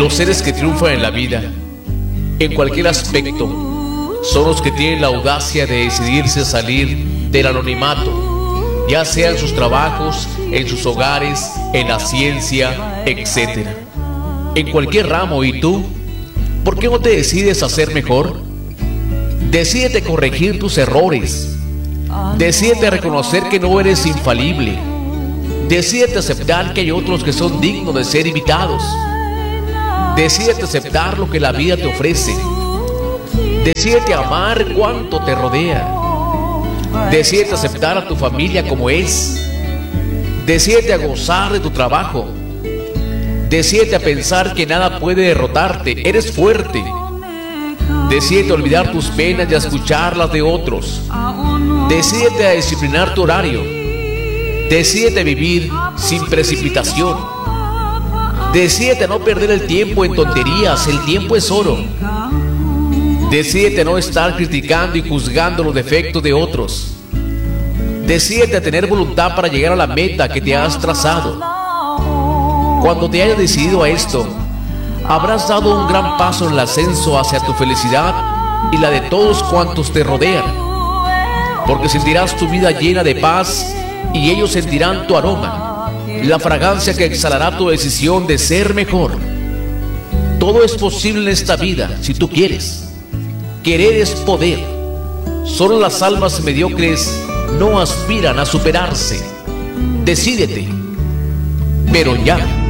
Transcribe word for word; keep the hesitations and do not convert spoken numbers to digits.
Los seres que triunfan en la vida, en cualquier aspecto, son los que tienen la audacia de decidirse a salir del anonimato, ya sea en sus trabajos, en sus hogares, en la ciencia, etcétera. En cualquier ramo. ¿Y tú? ¿Por qué no te decides a ser mejor? Decídete corregir tus errores. Decídete reconocer que no eres infalible. Decídete aceptar que hay otros que son dignos de ser imitados. Decídete aceptar lo que la vida te ofrece. Decídete amar cuanto te rodea. Decídete aceptar a tu familia como es. Decídete a gozar de tu trabajo. Decídete a pensar que nada puede derrotarte. Eres fuerte. Decídete a olvidar tus penas y a escuchar las de otros. Decídete a disciplinar tu horario. Decídete a vivir sin precipitación. Decídete a no perder el tiempo en tonterías. El tiempo es oro. Decídete a no estar criticando y juzgando los defectos de otros. Decídete a tener voluntad para llegar a la meta que te has trazado. Cuando te hayas decidido a esto, habrás dado un gran paso en el ascenso hacia tu felicidad y la de todos cuantos te rodean, porque sentirás tu vida llena de paz y ellos sentirán tu aroma, la fragancia que exhalará tu decisión de ser mejor. Todo es posible en esta vida si tú quieres. Querer es poder. Solo las almas mediocres no aspiran a superarse. Decídete, pero ya.